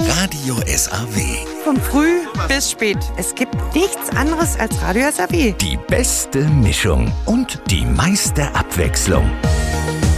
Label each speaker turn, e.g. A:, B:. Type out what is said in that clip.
A: Radio SAW.
B: Von früh bis spät. Es gibt nichts anderes als Radio SAW.
A: Die beste Mischung und die meiste Abwechslung.